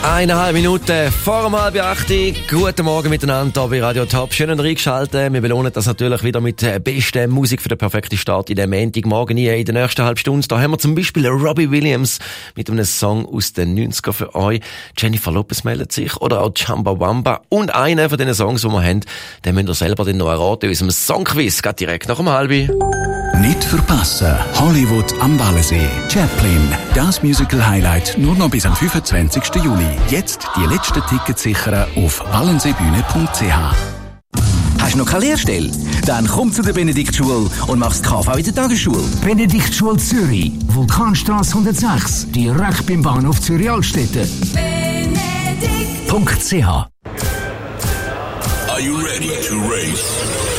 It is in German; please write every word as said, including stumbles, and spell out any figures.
Eineinhalb Minuten vor um halb acht. Guten Morgen miteinander hier bei Radio Top. Schön reingeschaltet. Wir belohnen das natürlich wieder mit der besten Musik für den perfekten Start in den Montagmorgen. In der nächsten halben Stunde da haben wir zum Beispiel Robbie Williams mit einem Song aus den neunziger für euch. Jennifer Lopez meldet sich oder auch Chumbawamba. Und einer von den Songs, die wir haben, den müsst ihr selber noch erraten in unserem Songquiz. Geht direkt nach um halb. Nicht verpassen. Hollywood am Wallensee. Chaplin. Das Musical-Highlight nur noch bis am fünfundzwanzigsten Juli. Jetzt die letzten Tickets sichern auf wallenseebühne punkt c h. Hast du noch keine Lehrstelle? Dann komm zu der Benediktschule und machst K V in der Tagesschule. Benediktschule Zürich, Vulkanstrasse hundertsechs, direkt beim Bahnhof Zürich Altstädte. Benedikt punkt c h. Are you ready to race?